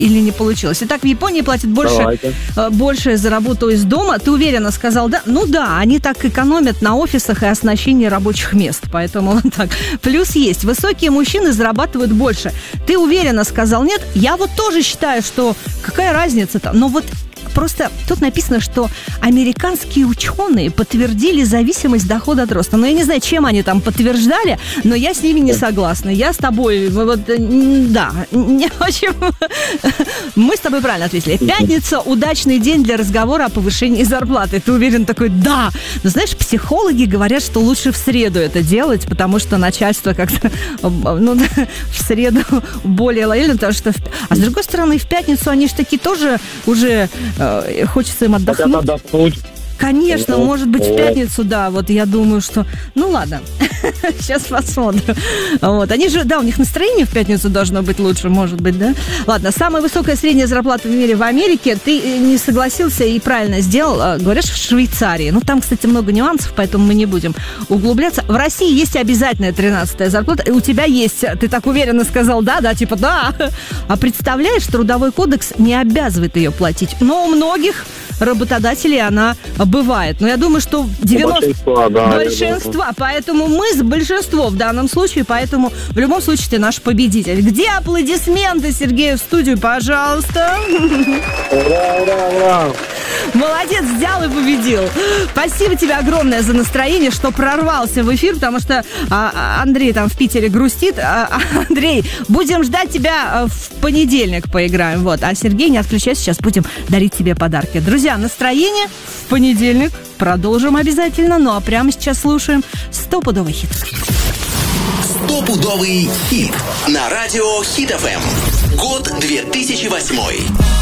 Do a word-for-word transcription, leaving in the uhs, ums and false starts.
или не получилось. Итак, в Японии платят больше, больше за работу из дома. Ты уверенно сказал, да? Ну да, они так экономят на офисах и оснащении рабочих мест. Поэтому вот так. Плюс есть. Высокие мужчины зарабатывают больше. Ты уверенно сказал нет. Я вот тоже считаю, что какая разница-то? Но вот просто тут написано, что американские ученые подтвердили зависимость дохода от роста. Но я не знаю, чем они там подтверждали, но я с ними не согласна. Я с тобой, вот, да, не, в общем, мы с тобой правильно ответили. Пятница – удачный день для разговора о повышении зарплаты. Ты уверен такой, да. Но знаешь, психологи говорят, что лучше в среду это делать, потому что начальство как-то, ну, в среду более лояльно, потому что, а с другой стороны, в пятницу они же такие тоже уже хочется им отдохнуть. Хотят отдохнуть. Конечно, ну, может быть, в пятницу, да, вот я думаю, что... Ну, ладно, сейчас посмотрим. Вот, они же, да, у них настроение в пятницу должно быть лучше, может быть, да? Ладно, самая высокая средняя зарплата в мире в Америке. Ты не согласился и правильно сделал, говоришь, в Швейцарии. Ну, там, кстати, много нюансов, поэтому мы не будем углубляться. В России есть обязательная тринадцатая зарплата, и у тебя есть, ты так уверенно сказал, да, да, типа, да. А представляешь, Трудовой кодекс не обязывает ее платить, но у многих работодателей она бывает. Но я думаю, что девяносто большинства, да, большинства. Поэтому мы с большинством в данном случае, поэтому в любом случае ты наш победитель. Где аплодисменты Сергею в студию, пожалуйста? Ура, ура, ура! Молодец, взял и победил. Спасибо тебе огромное за настроение, что прорвался в эфир, потому что а, Андрей там в Питере грустит. А, Андрей, будем ждать тебя в понедельник, поиграем. Вот. А Сергей, не отключайся, сейчас будем дарить тебе подарки. Друзья, настроение в понедельник. Продолжим обязательно. Ну а прямо сейчас слушаем стопудовый хит. Стопудовый хит на радио Хит эф эм. Год две тысячи восьмой.